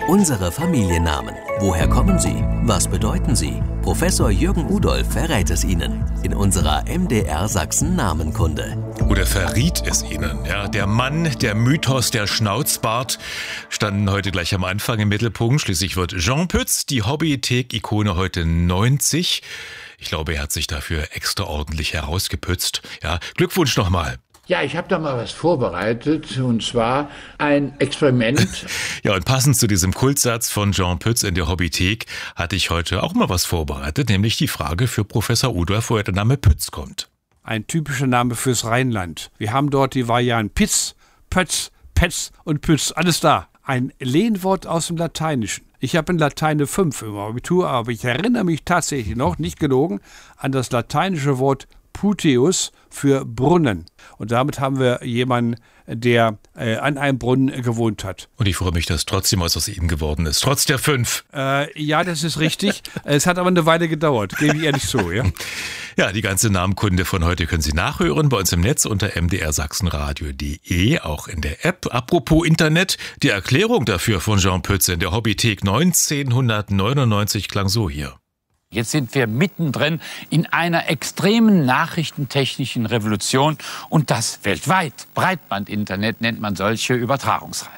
Unsere Familiennamen. Woher kommen sie? Was bedeuten sie? Professor Jürgen Udolph verrät es Ihnen in unserer MDR Sachsen Namenkunde. Oder verriet es Ihnen. Ja, der Mann, der Mythos, der Schnauzbart standen heute gleich am Anfang im Mittelpunkt. Schließlich wird Jean Pütz, die Hobbythek-Ikone, heute 90. Ich glaube, er hat sich dafür extraordentlich herausgepützt. Ja, Glückwunsch nochmal. Ja, ich habe da mal was vorbereitet, und zwar ein Experiment. Ja, und passend zu diesem Kultsatz von Jean Pütz in der Hobbythek hatte ich heute auch mal was vorbereitet, nämlich die Frage für Professor Udolph, woher der Name Pütz kommt. Ein typischer Name fürs Rheinland. Wir haben dort die Varianten Pitz, Pötz, Petz und Pütz, alles da. Ein Lehnwort aus dem Lateinischen. Ich habe in Latein 5 im Abitur, aber ich erinnere mich tatsächlich noch, nicht gelogen, an das lateinische Wort Puteus für Brunnen. Und damit haben wir jemanden, der an einem Brunnen gewohnt hat. Und ich freue mich, dass trotzdem was aus ihm geworden ist, trotz der 5. Ja, das ist richtig. Es hat aber eine Weile gedauert, gebe ich ehrlich zu. Ja? Ja, die ganze Namenkunde von heute können Sie nachhören bei uns im Netz unter mdrsachsenradio.de, auch in der App. Apropos Internet, die Erklärung dafür von Jean Pütz in der Hobbythek 1999 klang so hier. Jetzt sind wir mittendrin in einer extremen nachrichtentechnischen Revolution und das weltweit. Breitbandinternet nennt man solche Übertragungsrate.